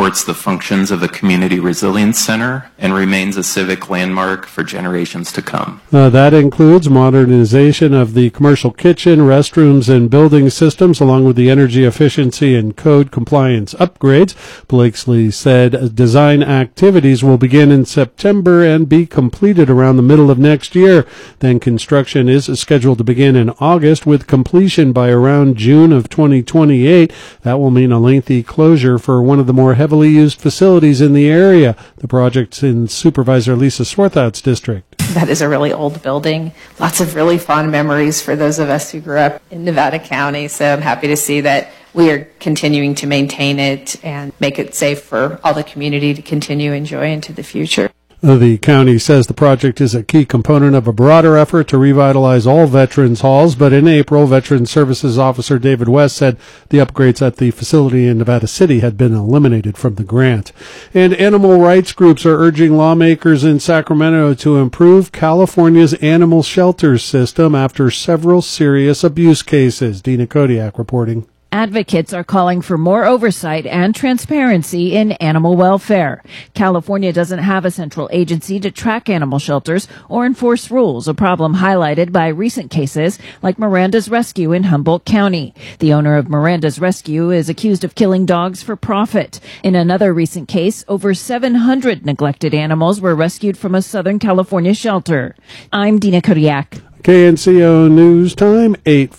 supports the functions of the Community Resilience Center and remains a civic landmark for generations to come. That includes modernization of the commercial kitchen, restrooms, and building systems, along with the energy efficiency and code compliance upgrades. Blakesley said design activities will begin in September and be completed around the middle of next year. Then construction is scheduled to begin in August, with completion by around June of 2028. That will mean a lengthy closure for one of the more heavily used facilities in the area. The project's in Supervisor Lisa Swarthout's district. That is a really old building. Lots of really fond memories for those of us who grew up in Nevada County. So I'm happy to see that we are continuing to maintain it and make it safe for all the community to continue enjoy into the future. The county says the project is a key component of a broader effort to revitalize all veterans halls, but in April, Veterans Services Officer David West said the upgrades at the facility in Nevada City had been eliminated from the grant. And animal rights groups are urging lawmakers in Sacramento to improve California's animal shelter system after several serious abuse cases. Dina Kodiak reporting. Advocates are calling for more oversight and transparency in animal welfare. California doesn't have a central agency to track animal shelters or enforce rules, a problem highlighted by recent cases like Miranda's Rescue in Humboldt County. The owner of Miranda's Rescue is accused of killing dogs for profit. In another recent case, over 700 neglected animals were rescued from a Southern California shelter. I'm Dina Kodiak. KNCO News Time,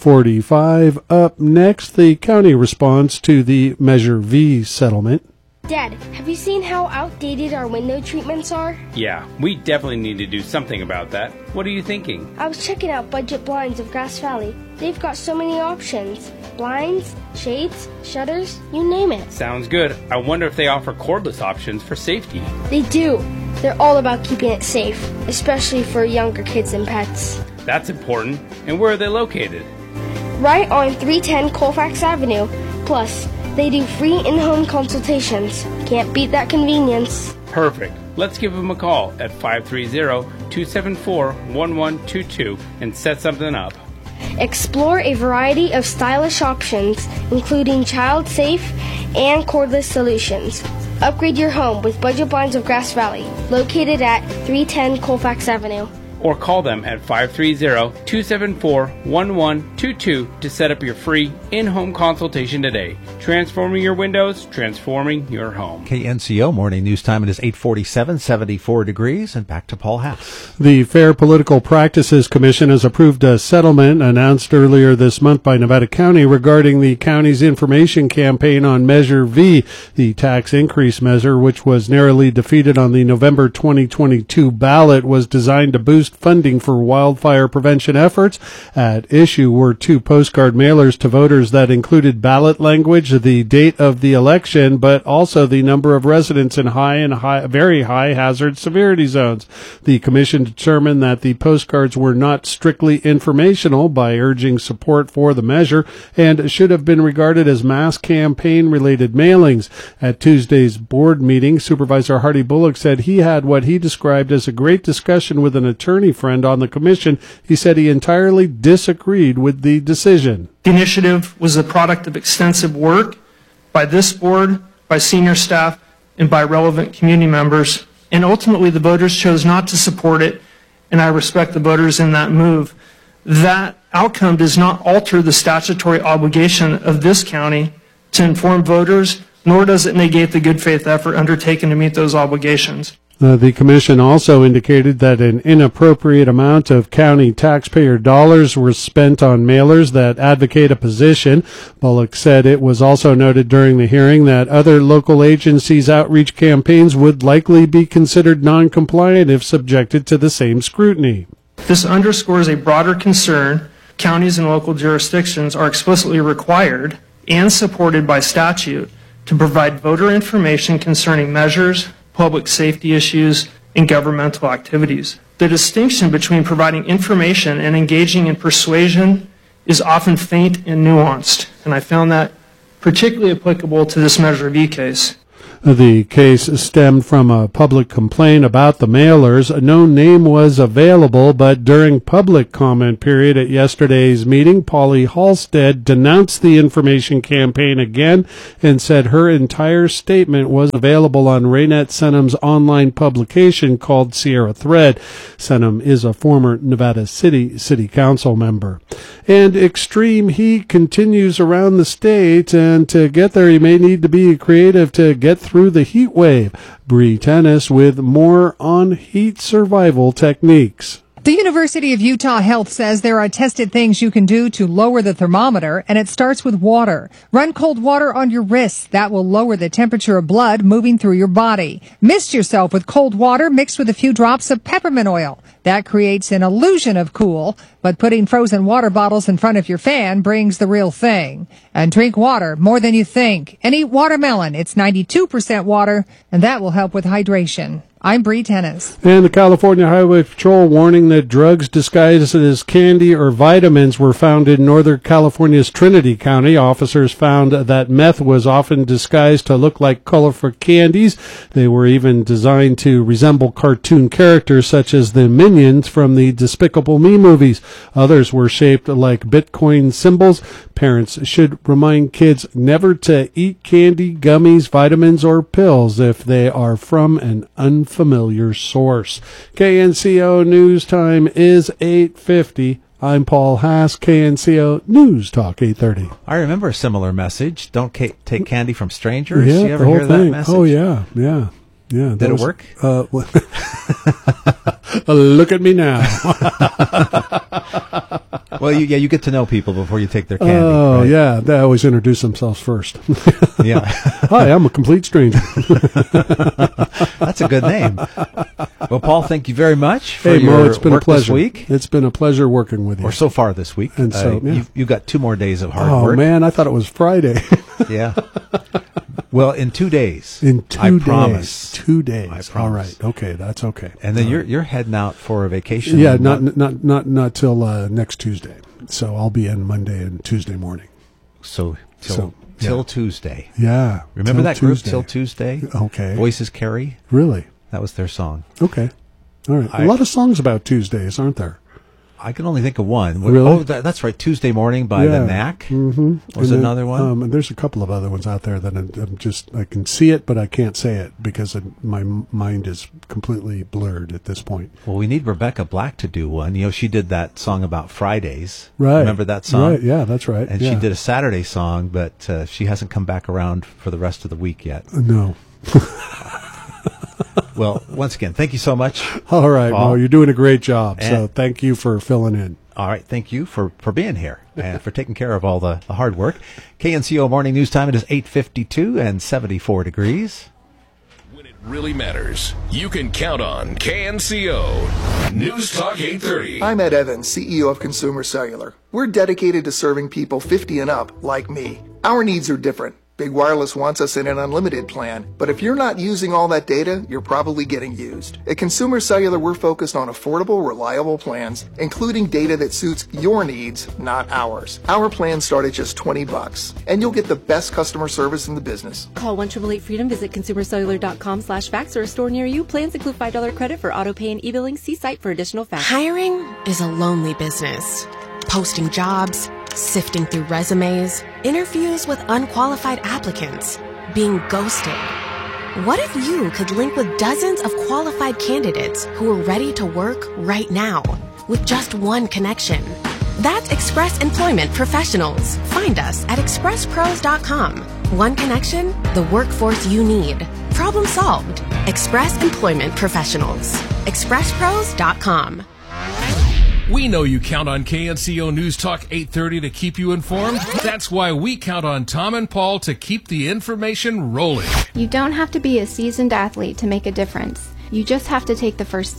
8:45. Up next, the county response to the Measure V settlement. Dad, have you seen how outdated our window treatments are? Yeah, we definitely need to do something about that. What are you thinking? I was checking out Budget Blinds of Grass Valley. They've got so many options. Blinds, shades, shutters, you name it. Sounds good. I wonder if they offer cordless options for safety. They do. They're all about keeping it safe, especially for younger kids and pets. That's important. And where are they located? Right on 310 Colfax Avenue. Plus, they do free in-home consultations. Can't beat that convenience. Perfect. Let's give them a call at 530-274-1122 and set something up. Explore a variety of stylish options, including child-safe and cordless solutions. Upgrade your home with Budget Blinds of Grass Valley, located at 310 Colfax Avenue. Or call them at 530-274-1122 to set up your free in-home consultation today. Transforming your windows, transforming your home. KNCO Morning News Time. It is 8:47, 74 degrees, and back to Paul House. The Fair Political Practices Commission has approved a settlement announced earlier this month by Nevada County regarding the county's information campaign on Measure V, the tax increase measure, which was narrowly defeated on the November 2022 ballot, was designed to boost funding for wildfire prevention efforts. At issue were 2 postcard mailers to voters that included ballot language, the date of the election, but also the number of residents in high and very high hazard severity zones. The commission determined that the postcards were not strictly informational by urging support for the measure and should have been regarded as mass campaign-related mailings. At Tuesday's board meeting, Supervisor Hardy Bullock said he had what he described as a great discussion with an attorney friend on the commission. He said he entirely disagreed with the decision. The initiative was the product of extensive work by this board, by senior staff, and by relevant community members. And ultimately, the voters chose not to support it, and I respect the voters in that move. That outcome does not alter the statutory obligation of this county to inform voters, nor does it negate the good faith effort undertaken to meet those obligations. The commission also indicated that an inappropriate amount of county taxpayer dollars were spent on mailers that advocate a position. Bullock said it was also noted during the hearing that other local agencies' outreach campaigns would likely be considered non-compliant if subjected to the same scrutiny. This underscores a broader concern. Counties and local jurisdictions are explicitly required and supported by statute to provide voter information concerning measures, public safety issues, and governmental activities. The distinction between providing information and engaging in persuasion is often faint and nuanced, and I found that particularly applicable to this Measure V case. The case stemmed from a public complaint about the mailers. No name was available, but during public comment period at yesterday's meeting, Polly Halstead denounced the information campaign again and said her entire statement was available on Raynette Senum's online publication called Sierra Thread. Senum is a former Nevada City Council member. And extreme heat continues around the state, and to get there you may need to be creative to get through the heat wave. Bree Tennis with more on heat survival techniques. The University of Utah Health says there are tested things you can do to lower the thermometer, and it starts with water. Run cold water on your wrists. That will lower the temperature of blood moving through your body. Mist yourself with cold water mixed with a few drops of peppermint oil. That creates an illusion of cool, but putting frozen water bottles in front of your fan brings the real thing. And drink water more than you think. And eat watermelon. It's 92% water, and that will help with hydration. I'm Bree Tennis. And the California Highway Patrol warning that drugs disguised as candy or vitamins were found in Northern California's Trinity County. Officers found that meth was often disguised to look like colorful candies. They were even designed to resemble cartoon characters such as the Minions from the Despicable Me movies. Others were shaped like Bitcoin symbols. Parents should remind kids never to eat candy, gummies, vitamins, or pills if they are from an unfamiliar source. KNCO News Time is 8:50. I'm Paul Haas, KNCO News Talk 8:30. I remember a similar message. Don't take candy from strangers. Yeah, you ever hear that message? Oh, yeah. Did it work? Look at me now. Well, you get to know people before you take their candy. Oh, right? yeah. They always introduce themselves first. Yeah. Hi, I'm a complete stranger. That's a good name. Well, Paul, thank you very much for Hey, your Mo, it's been work a pleasure. this week. It's been a pleasure working with you. Or so far this week. And so, yeah. You've got 2 more days of hard Oh, work. man, I thought it was Friday. Yeah. Well, in 2 days. In 2 I days. Promise. 2 days. I promise. All right. Okay, that's okay. And then you're heading out for a vacation. Yeah, on not till next Tuesday. So I'll be in Monday and Tuesday morning. So till yeah. Tuesday. Yeah. Remember till that group, Tuesday. Till Tuesday? Okay. Voices Carry? Really? That was their song. Okay. All right. A lot of songs about Tuesdays, aren't there? I can only think of one. Really? Oh, that's right. Tuesday Morning by the Knack. Mm-hmm. Was another one? And there's a couple of other ones out there that I can see it, but I can't say it because my mind is completely blurred at this point. Well, we need Rebecca Black to do one. You know, she did that song about Fridays. Right. Remember that song? Right. Yeah, that's right. And she did a Saturday song, but she hasn't come back around for the rest of the week yet. No. Well, once again, thank you so much. All right, Paul. Mo, you're doing a great job. So thank you for filling in. All right, thank you for being here and for taking care of all the hard work. KNCO Morning News Time, it is 8:52 and 74 degrees. When it really matters, you can count on KNCO News Talk 830. I'm Ed Evans, CEO of Consumer Cellular. We're dedicated to serving people 50 and up, like me. Our needs are different. Big Wireless wants us in an unlimited plan, but if you're not using all that data, you're probably getting used. At Consumer Cellular, we're focused on affordable, reliable plans, including data that suits your needs, not ours. Our plans start at just $20, and you'll get the best customer service in the business. Call 1-888-FREEDOM, visit consumercellular.com/facts or a store near you. Plans include $5 credit for auto pay and e-billing. See site for additional facts. Hiring is a lonely business. Posting jobs, sifting through resumes, interviews with unqualified applicants, being ghosted. What if you could link with dozens of qualified candidates who are ready to work right now with just one connection? That's Express Employment Professionals. Find us at expresspros.com. One connection, the workforce you need. Problem solved. Express Employment Professionals. expresspros.com. We know you count on KNCO News Talk 830 to keep you informed. That's why we count on Tom and Paul to keep the information rolling. You don't have to be a seasoned athlete to make a difference. You just have to take the first step.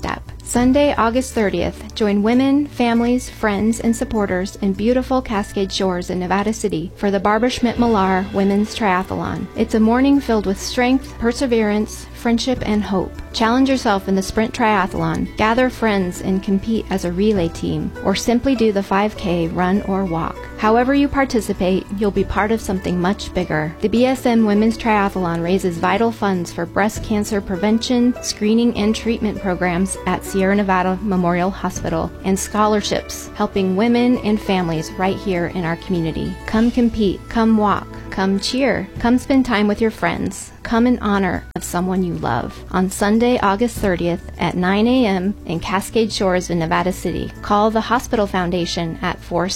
Sunday, August 30th, join women, families, friends, and supporters in beautiful Cascade Shores in Nevada City for the Barbara Schmidt-Millar Women's Triathlon. It's a morning filled with strength, perseverance, friendship, and hope. Challenge yourself in the sprint triathlon, gather friends and compete as a relay team, or simply do the 5K, run, or walk. However you participate, you'll be part of something much bigger. The BSM Women's Triathlon raises vital funds for breast cancer prevention, screening, and treatment programs at Sierra Nevada Memorial Hospital, and scholarships helping women and families right here in our community. Come compete, come walk, come cheer, come spend time with your friends. Come in honor of someone you love. On Sunday, August 30th at 9 a.m. in Cascade Shores in Nevada City. Call the Hospital Foundation at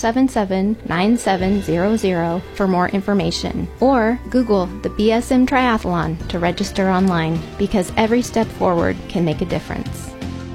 477-9700 for more information. Or Google the BSM Triathlon to register online, because every step forward can make a difference.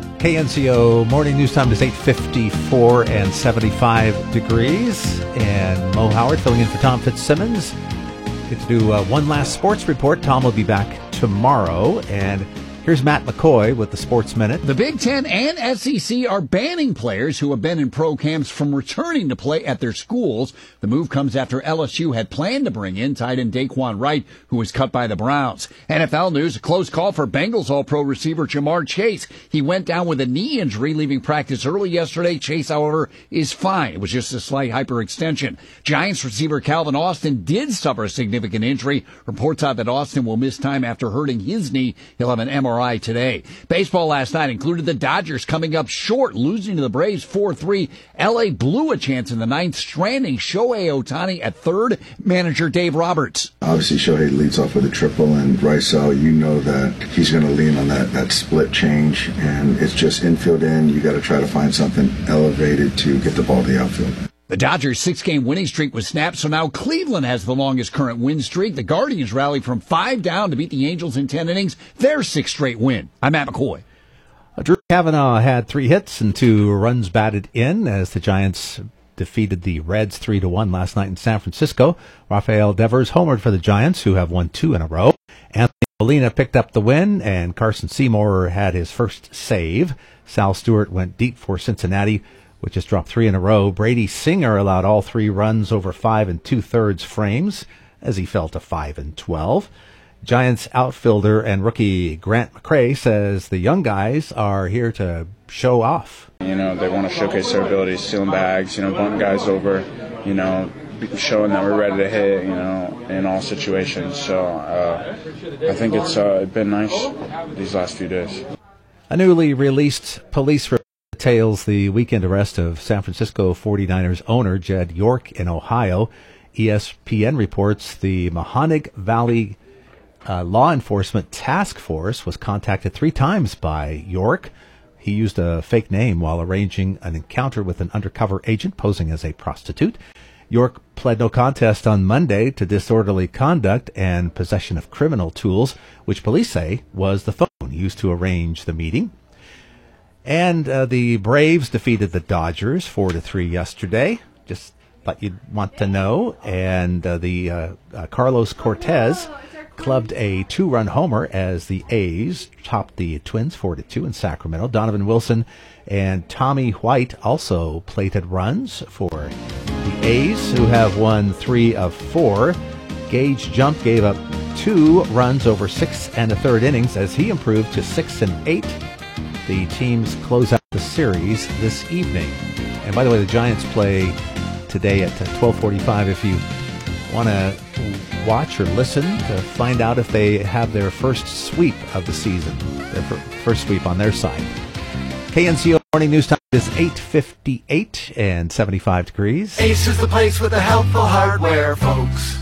KNCO morning news time is 8:54 and 75 degrees. And Mo Howard filling in for Tom Fitzsimmons. Get to do one last sports report. Tom will be back tomorrow. And here's Matt McCoy with the Sports Minute. The Big Ten and SEC are banning players who have been in pro camps from returning to play at their schools. The move comes after LSU had planned to bring in tight end Daquan Wright, who was cut by the Browns. NFL news, a close call for Bengals All-Pro receiver Jamar Chase. He went down with a knee injury, leaving practice early yesterday. Chase, however, is fine. It was just a slight hyperextension. Giants receiver Calvin Austin did suffer a significant injury. Reports out that Austin will miss time after hurting his knee. He'll have an MRI today. Baseball last night included the Dodgers coming up short, losing to the Braves 4-3. LA blew a chance in the ninth, stranding Shohei Ohtani at third. Manager Dave Roberts. Obviously, Shohei leads off with a triple, and Raisel, you know that he's going to lean on that split change, and it's just infield in. You got to try to find something elevated to get the ball to the outfield. The Dodgers' 6-game winning streak was snapped, so now Cleveland has the longest current win streak. The Guardians rallied from 5 down to beat the Angels in 10 innings, their 6th straight win. I'm Matt McCoy. Drew Kavanaugh had 3 hits and 2 runs batted in as the Giants defeated the Reds 3-1 last night in San Francisco. Rafael Devers homered for the Giants, who have won 2 in a row. Anthony Molina picked up the win, and Carson Seymour had his first save. Sal Stewart went deep for Cincinnati, which has dropped 3 in a row. Brady Singer allowed all 3 runs over 5 2/3 frames as he fell to 5 12. Giants outfielder and rookie Grant McCray says the young guys are here to show off. They want to showcase their abilities, stealing bags, bunting guys over, showing that we're ready to hit, in all situations. So I think it's been nice these last few days. A newly released police report details the weekend arrest of San Francisco 49ers owner Jed York in Ohio. ESPN reports the Mahoning Valley Law Enforcement Task Force was contacted 3 times by York. He used a fake name while arranging an encounter with an undercover agent posing as a prostitute. York pled no contest on Monday to disorderly conduct and possession of criminal tools, which police say was the phone used to arrange the meeting. And the Braves defeated the Dodgers 4-3 yesterday. Just thought you'd want to know. And the Carlos Cortez clubbed a 2-run homer as the A's topped the Twins 4-2 in Sacramento. Donovan Wilson and Tommy White also plated runs for the A's, who have won 3 of 4. Gage Jump gave up 2 runs over 6 1/3 innings as he improved to 6 8. The teams close out the series this evening. And by the way, the Giants play today at 12:45 if you want to watch or listen to find out if they have their first sweep of the season, their first sweep on their side. KNCO morning news time is 8:58 and 75 degrees. Ace is the place with the helpful hardware, folks.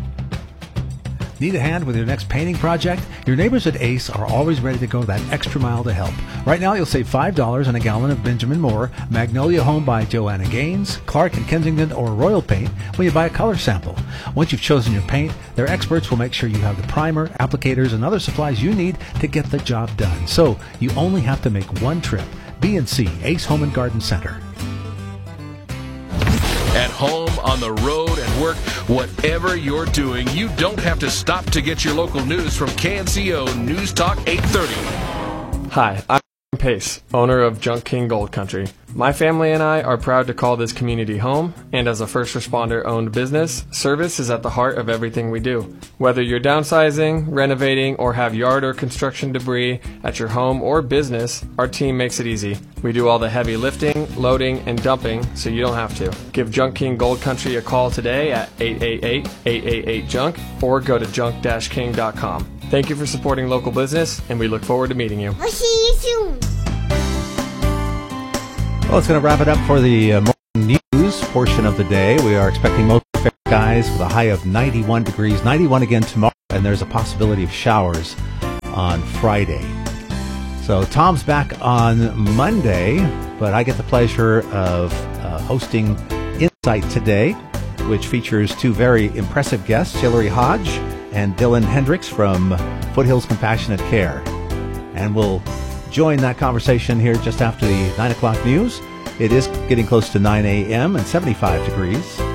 Need a hand with your next painting project? Your neighbors at Ace are always ready to go that extra mile to help. Right now, you'll save $5 on a gallon of Benjamin Moore, Magnolia Home by Joanna Gaines, Clark and Kensington, or Royal Paint when you buy a color sample. Once you've chosen your paint, their experts will make sure you have the primer, applicators, and other supplies you need to get the job done. So you only have to make one trip. B&C, Ace Home and Garden Center. At home, on the road, at work, whatever you're doing, you don't have to stop to get your local news from KNCO News Talk 830. Hi, I'm Pace, owner of Junk King Gold Country. My family and I are proud to call this community home, and as a first responder-owned business, service is at the heart of everything we do. Whether you're downsizing, renovating, or have yard or construction debris at your home or business, our team makes it easy. We do all the heavy lifting, loading, and dumping, so you don't have to. Give Junk King Gold Country a call today at 888-888-JUNK or go to junk-king.com. Thank you for supporting local business, and we look forward to meeting you. We'll see you soon. Well, it's going to wrap it up for the morning news portion of the day. We are expecting most fair skies with a high of 91 degrees, 91 again tomorrow, and there's a possibility of showers on Friday. So Tom's back on Monday, but I get the pleasure of hosting Insight today, which features two very impressive guests, Hillary Hodge and Dylan Hendricks from Foothills Compassionate Care. And we'll join that conversation here just after the 9 o'clock news. It is getting close to 9 a.m. and 75 degrees.